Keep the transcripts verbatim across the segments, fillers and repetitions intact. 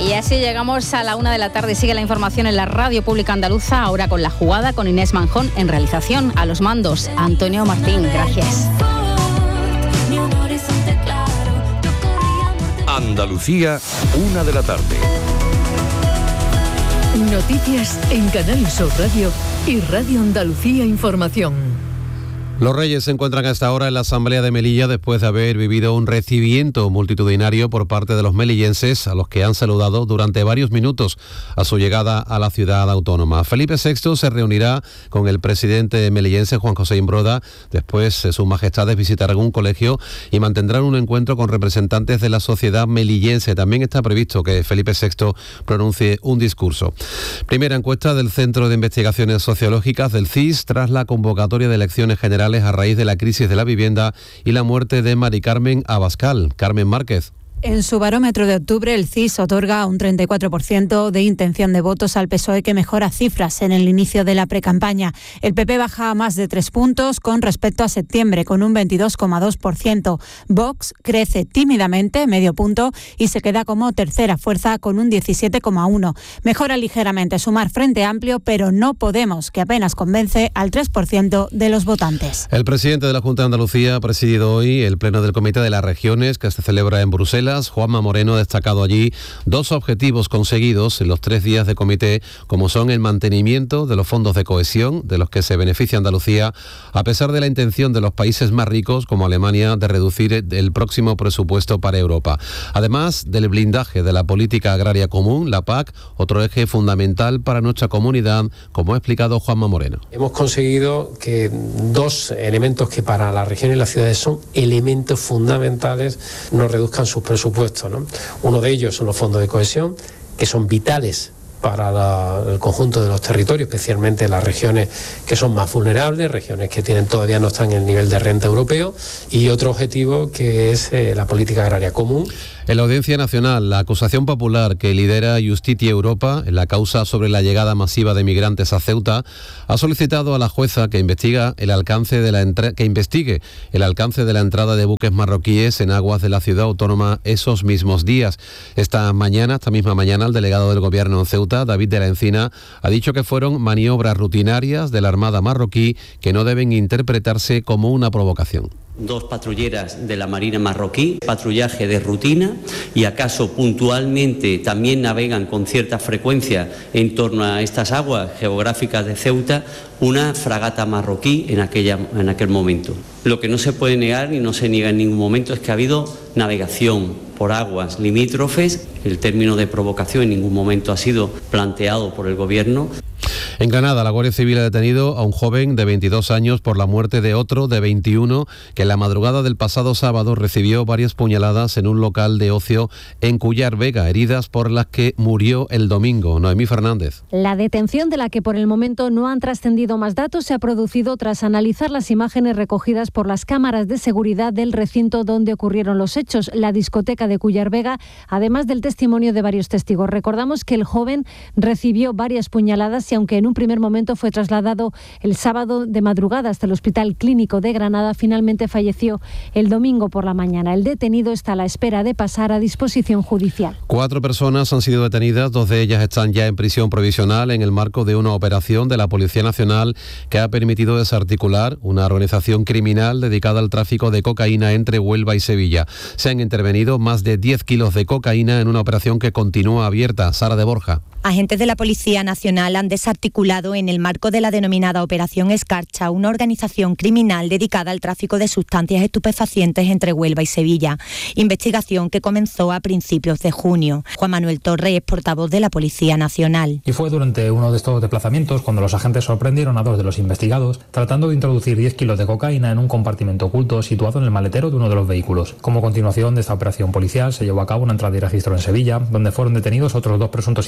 Y así llegamos a la una de la tarde. Sigue la información en la Radio Pública Andaluza, ahora con La Jugada, con Inés Manjón en realización. A los mandos, Antonio Martín. Gracias. Andalucía, una de la tarde. Noticias en Canal Sur Radio y Radio Andalucía Información. Los Reyes se encuentran a esta hora en la Asamblea de Melilla después de haber vivido un recibimiento multitudinario por parte de los melillenses, a los que han saludado durante varios minutos a su llegada a la ciudad autónoma. Felipe sexto se reunirá con el presidente melillense Juan José Imbroda. Después sus majestades visitarán un colegio y mantendrán un encuentro con representantes de la sociedad melillense. También está previsto que Felipe sexto pronuncie un discurso. Primera encuesta del Centro de Investigaciones Sociológicas del C I S tras la convocatoria de elecciones generales a raíz de la crisis de la vivienda y la muerte de Mari Carmen Abascal. Carmen Márquez. En su barómetro de octubre, el C I S otorga un treinta y cuatro por ciento de intención de votos al P S O E, que mejora cifras en el inicio de la precampaña. El P P baja a más de tres puntos con respecto a septiembre, con un veintidós coma dos por ciento. Vox crece tímidamente, medio punto, y se queda como tercera fuerza con un diecisiete coma uno. Mejora ligeramente Sumar Frente Amplio, pero no Podemos, que apenas convence al tres por ciento de los votantes. El presidente de la Junta de Andalucía ha presidido hoy el pleno del Comité de las Regiones, que se celebra en Bruselas. Juanma Moreno ha destacado allí dos objetivos conseguidos en los tres días de comité, como son el mantenimiento de los fondos de cohesión, de los que se beneficia Andalucía, a pesar de la intención de los países más ricos, como Alemania, de reducir el próximo presupuesto para Europa. Además del blindaje de la política agraria común, la P A C, otro eje fundamental para nuestra comunidad, como ha explicado Juanma Moreno. Hemos conseguido que dos elementos que para la región y las ciudades son elementos fundamentales no reduzcan sus presupuestos. Supuesto, ¿no? Uno de ellos son los fondos de cohesión, que son vitales para la, el conjunto de los territorios, especialmente las regiones que son más vulnerables, regiones que tienen todavía no están en el nivel de renta europeo, y otro objetivo que es eh, la política agraria común. En la Audiencia Nacional, la acusación popular que lidera Justitia Europa en la causa sobre la llegada masiva de migrantes a Ceuta ha solicitado a la jueza que investiga el alcance de la entra- que investigue el alcance de la entrada de buques marroquíes en aguas de la ciudad autónoma esos mismos días. Esta mañana, esta misma mañana, el delegado del Gobierno en Ceuta, David de la Encina, ha dicho que fueron maniobras rutinarias de la Armada marroquí que no deben interpretarse como una provocación. Dos patrulleras de la Marina marroquí, patrullaje de rutina, y acaso puntualmente también navegan con cierta frecuencia en torno a estas aguas geográficas de Ceuta, una fragata marroquí en, aquella, en aquel momento. Lo que no se puede negar y no se niega en ningún momento es que ha habido navegación por aguas limítrofes. El término de provocación en ningún momento ha sido planteado por el Gobierno. En Granada, la Guardia Civil ha detenido a un joven de veintidós años por la muerte de otro de veintiuno que en la madrugada del pasado sábado recibió varias puñaladas en un local de ocio en Cuyar Vega, heridas por las que murió el domingo. Noemí Fernández. La detención, de la que por el momento no han trascendido más datos, se ha producido tras analizar las imágenes recogidas por las cámaras de seguridad del recinto donde ocurrieron los hechos, la discoteca de Cuyar Vega, además del testimonio de varios testigos. Recordamos que el joven recibió varias puñaladas y aunque en un primer momento fue trasladado el sábado de madrugada hasta el Hospital Clínico de Granada, finalmente falleció el domingo por la mañana. El detenido está a la espera de pasar a disposición judicial. Cuatro personas han sido detenidas, dos de ellas están ya en prisión provisional en el marco de una operación de la Policía Nacional que ha permitido desarticular una organización criminal dedicada al tráfico de cocaína entre Huelva y Sevilla. Se han intervenido más de diez kilos de cocaína en una operación que continúa abierta. Sara de Borja. Agentes de la Policía Nacional han desarticulado en el marco de la denominada Operación Escarcha una organización criminal dedicada al tráfico de sustancias estupefacientes entre Huelva y Sevilla. Investigación que comenzó a principios de junio. Juan Manuel Torres es portavoz de la Policía Nacional. Y fue durante uno de estos desplazamientos cuando los agentes sorprendieron a dos de los investigados tratando de introducir diez kilos de cocaína en un compartimento oculto situado en el maletero de uno de los vehículos. Como continuación de esta operación policial se llevó a cabo una entrada y registro en Sevilla, donde fueron detenidos otros dos presuntos integrantes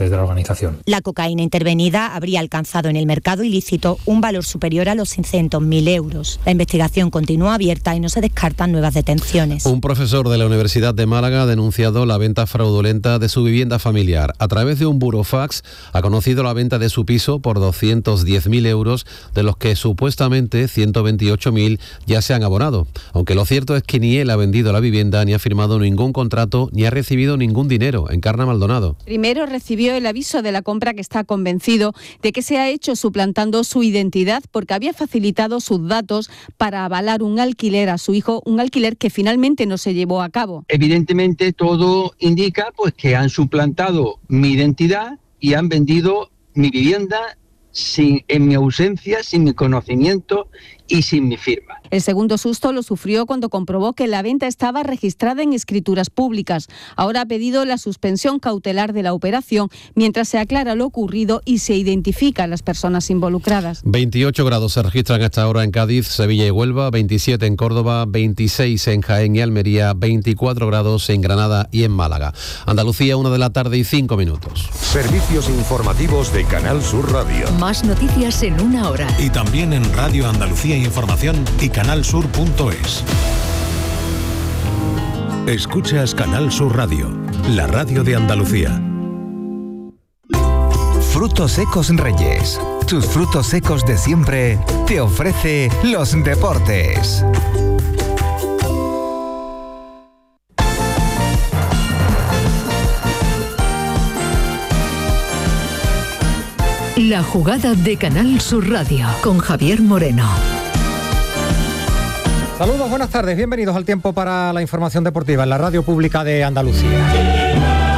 responsables de la organización. La cocaína intervenida habría alcanzado en el mercado ilícito un valor superior a los seiscientos mil euros. La investigación continúa abierta y no se descartan nuevas detenciones. Un profesor de la Universidad de Málaga ha denunciado la venta fraudulenta de su vivienda familiar. A través de un burofax ha conocido la venta de su piso por doscientos diez mil euros, de los que supuestamente ciento veintiocho mil ya se han abonado. Aunque lo cierto es que ni él ha vendido la vivienda, ni ha firmado ningún contrato, ni ha recibido ningún dinero. Encarna Maldonado. Primero recibió el aviso de la compra, que está convencido de que se ha hecho suplantando su identidad porque había facilitado sus datos para avalar un alquiler a su hijo, un alquiler que finalmente no se llevó a cabo. Evidentemente todo indica pues que han suplantado mi identidad y han vendido mi vivienda sin, en mi ausencia, sin mi conocimiento y sin mi firma. El segundo susto lo sufrió cuando comprobó que la venta estaba registrada en escrituras públicas. Ahora ha pedido la suspensión cautelar de la operación mientras se aclara lo ocurrido y se identifican las personas involucradas. veintiocho grados se registran hasta ahora en Cádiz, Sevilla y Huelva, veintisiete en Córdoba, veintiséis en Jaén y Almería, veinticuatro grados en Granada y en Málaga. Andalucía, una de la tarde y cinco minutos. Servicios informativos de Canal Sur Radio. Más noticias en una hora. Y también en Radio Andalucía Información y canalsur punto es. Escuchas Canal Sur Radio, la radio de Andalucía. Frutos secos Reyes. Tus frutos secos de siempre te ofrece los deportes. La jugada de Canal Sur Radio con Javier Moreno. Saludos, buenas tardes, bienvenidos al tiempo para la información deportiva en la radio pública de Andalucía.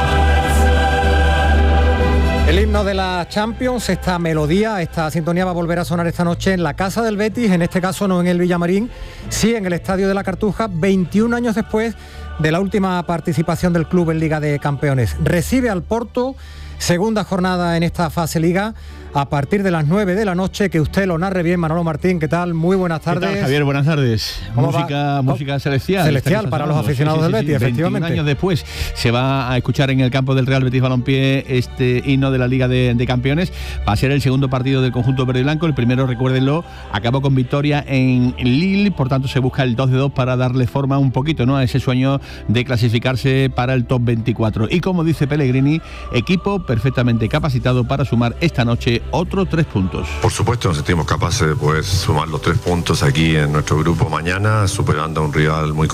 El himno de la Champions, esta melodía, esta sintonía va a volver a sonar esta noche en la casa del Betis, en este caso no en el Villamarín, sí en el Estadio de la Cartuja, veintiún años después de la última participación del club en Liga de Campeones. Recibe al Porto, segunda jornada en esta fase Liga, a partir de las nueve de la noche, que usted lo narre bien. Manolo Martín, ¿qué tal? Muy buenas tardes. ¿Qué tal, Javier? Buenas tardes. Música, música celestial. Celestial para los aficionados sí, sí, sí, del Betis, sí, efectivamente. veintiún años después se va a escuchar en el campo del Real Betis Balompié este himno de la Liga de, de Campeones. Va a ser el segundo partido del conjunto verde y blanco. El primero, recuérdenlo, acabó con victoria en Lille, por tanto se busca el dos de dos para darle forma un poquito, ¿no?, a ese sueño de clasificarse para el top veinticuatro. Y como dice Pellegrini, equipo perfectamente capacitado para sumar esta noche otros tres puntos. Por supuesto, nos sentimos capaces de poder sumar los tres puntos aquí en nuestro grupo mañana, superando a un rival muy